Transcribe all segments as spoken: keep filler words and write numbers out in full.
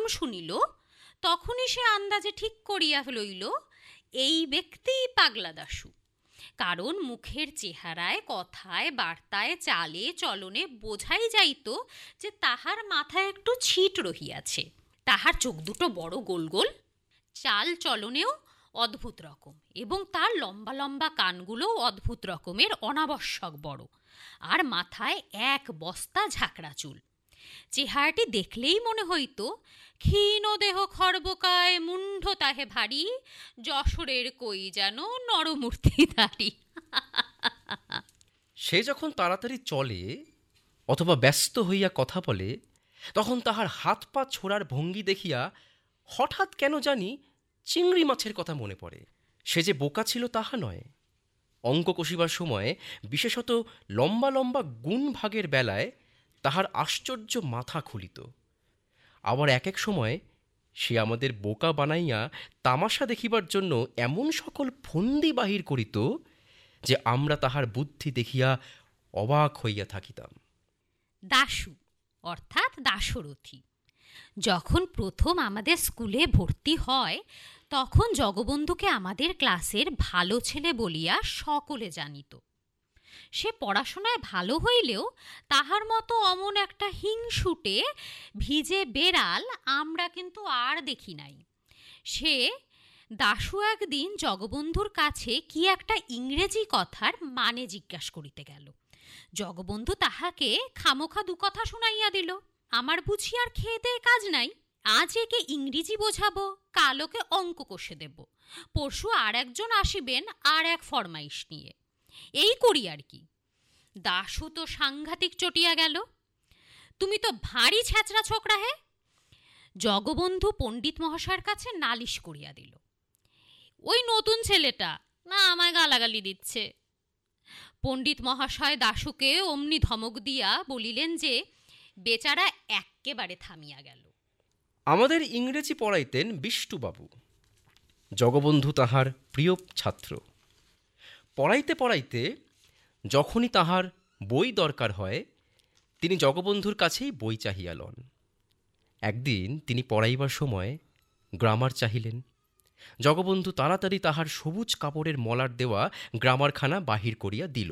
শুনিল তখনই সে আন্দাজে ঠিক করিয়া লইল এই ব্যক্তিই পাগলা দাশু। কারণ মুখের চেহারায়, কথায়, বার্তায়, চালে চলনে বোঝাই যাইত যে তাহার মাথায় একটু ছিট রহিয়াছে। তাহার চোখ দুটো বড় গোল গোল, চাল চলনেও অদ্ভুত রকম, এবং তার লম্বা লম্বা কানগুলো অদ্ভুত রকমের অনাবশ্যক বড়, আর মাথায় এক বস্তা ঝাঁকড়া চুল। চেহারাটি দেখলেই মনে হইত ক্ষীণ দেহ খর্বকায়, মুণ্ড তাহে ভারী, যশোরের কই যেন নরমূর্তি দাঁড়ি। সে যখন তাড়াতাড়ি চলে অথবা ব্যস্ত হইয়া কথা বলে, তখন তাহার হাত পা ছোড়ার ভঙ্গি দেখিয়া হঠাৎ কেন জানি চিংড়ি মাছের কথা মনে পড়ে। সে যে বোকা ছিল তাহা নয়। অঙ্ক কষিবার সময়, বিশেষত লম্বা লম্বা গুণ ভাগের বেলায় তাহার আশ্চর্য মাথা খুলিত। আবার এক এক সময় সে আমাদের বোকা বানাইয়া তামাশা দেখিবার জন্য এমন সকল ফন্দি বাহির করিত যে আমরা তাহার বুদ্ধি দেখিয়া অবাক হইয়া থাকিতাম। দাশু অর্থাৎ দাশরথী যখন প্রথম আমাদের স্কুলে ভর্তি হয়, তখন জগবন্ধুকে আমাদের ক্লাসের ভালো ছেলে বলিয়া সকলে জানিত। সে পড়াশোনায় ভালো হইলেও তাহার মতো অমন একটা হিংসুটে ভিজে বেড়াল আমরা কিন্তু আর দেখি নাই। সে দাশু একদিন জগবন্ধুর কাছে কি একটা ইংরেজি কথার মানে জিজ্ঞাসা করিতে গেল। জগবন্ধু তাহাকে খামোখা দু কথা শুনাইয়া দিল। আমার বুঝি আর খেয়ে দেয়ে কাজ নাই, আজ একে ইংরেজি বোঝাবো, কাল ওকে অঙ্ক কষে দেব, পরশু আর একজন আসিবেন আর এক ফরমাইশ নিয়ে, এই করি আর কি। দাশু তো সাংঘাতিক চটিয়া গেল। তুমি তো ভারী ছ্যাঁচড়া ছোকরা হে। জগবন্ধু পণ্ডিত মহাশয়ের কাছে নালিশ করিয়া দিল, ওই নতুন ছেলেটা না আমায় গালাগালি দিচ্ছে। পণ্ডিত মহাশয় দাশুকে অমনি ধমক দিয়া বলিলেন যে বেচারা এক্কেবারে থামিয়া গেল। আমাদের ইংরেজি পড়াইতেন বিষ্টুবাবু। জগবন্ধু তাহার প্রিয় ছাত্র। পড়াইতে পড়াইতে যখনই তাহার বই দরকার হয়, তিনি জগবন্ধুর কাছেই বই চাহিয়া লন। একদিন তিনি পড়াইবার সময় গ্রামার চাহিলেন। জগবন্ধু তাড়াতাড়ি তাহার সবুজ কাপড়ের মলার দেওয়া গ্রামারখানা বাহির করিয়া দিল।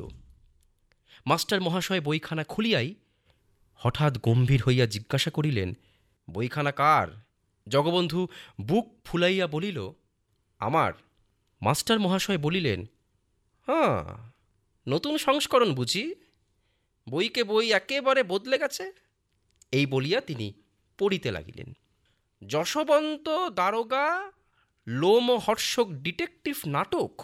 মাস্টার মহাশয় বইখানা খুলিয়াই হঠাৎ গম্ভীর হইয়া জিজ্ঞাসা করিলেন, বইখানা কার? জগবন্ধু বুক ফুলাইয়া বলিল, আমার। মাস্টার মহাশয় বলিলেন, হ্যাঁ, নতুন সংস্করণ বুঝি? বইকে বই একেবারে বদলে গেছে। এই বলিয়া তিনি পড়িতে লাগিলেন, যশবন্ত দারোগা লোমহর্ষক ডিটেকটিভ নাটক।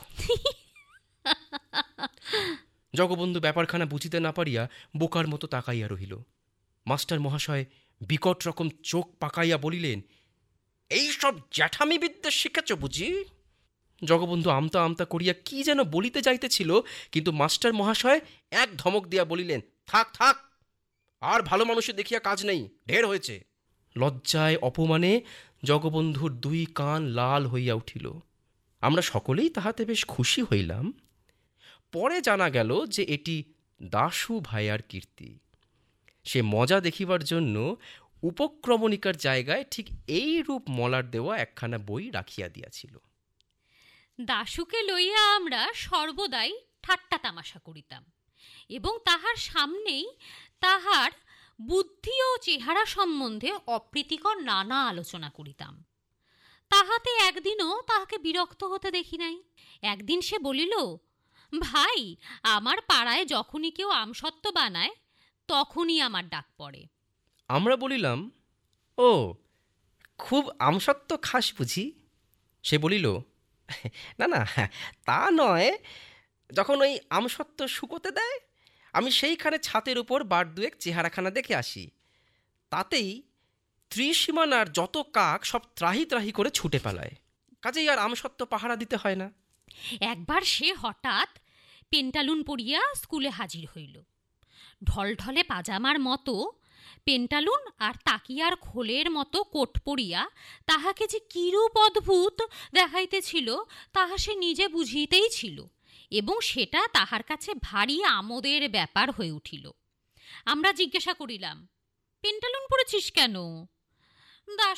জগবন্ধু ব্যাপারখানা বুঝিতে না পারিয়া বোকার মতো তাকাইয়া রহিল। মাস্টার মহাশয় বিকট রকম চোখ পাকাইয়া বলিলেন, এইসব জ্যাঠামি বিদ্যা শিখেছ বুঝি? জগবন্ধু আমতা আমতা করিয়া কি যেন বলিতে যাইতেছিল, কিন্তু মাস্টার মহাশয় এক ধমক দিয়া বলিলেন, থাক থাক, আর ভালো মানুষে দেখিয়া কাজ নেই, ঢের হয়েছে। লজ্জায় অপমানে জগবন্ধুর দুই কান লাল হইয়া উঠিল। আমরা সকলেই তাহাতে বেশ খুশি হইলাম। পরে জানা গেল যে এটি দাশু ভাইয়ার কীর্তি। সে মজা দেখিবার জন্য উপক্রমণিকার জায়গায় ঠিক এই রূপ মলার দেওয়া একখানা বই রাখিয়া দিয়াছিল। দাশুকে লইয়া আমরা সর্বদাই ঠাট্টা তামাশা করিতাম এবং তাহার সামনেই তাহার বুদ্ধি ও চেহারা সম্বন্ধে অপ্রীতিকর নানা আলোচনা করিতাম। তাহাতে একদিনও তাহাকে বিরক্ত হতে দেখি নাই। একদিন সে বলিল, ভাই, আমার পাড়ায় যখনই কেউ আমসত্ত্ব বানায় তখনই আমার ডাক পড়ে। আমরা বলিলাম, ও, খুব আমসত্ত্ব খাস বুঝি? সে বলিল, না না, তা নয়, যখন ওই আমসত্ত্ব শুকোতে দেয় আমি সেইখানে ছাতের উপর বার দুয়েক চেহারাখানা দেখে আসি, তাতেই ত্রিসীমানার যত কাক সব ত্রাহি ত্রাহি করে ছুটে পালায়, কাজেই আর আমসত্ত্ব পাহারা দিতে হয় না। একবার সে হঠাৎ পেন্টালুন পরিয়া স্কুলে হাজির হইল। ঢলঢলে পাজামার মতো পেন্টালুন আর তাকিয়ার খোলের মতো কোট পরিয়া তাহাকে যে কিরূপ অদ্ভুত দেখাইতেছিল তাহা সে নিজে বুঝিতেই ছিল, এবং সেটা তাহার কাছে ভারী আমোদের ব্যাপার হয়ে উঠিল। আমরা জিজ্ঞাসা করিলাম, পেন্টালুন পরেছিস কেন? দাস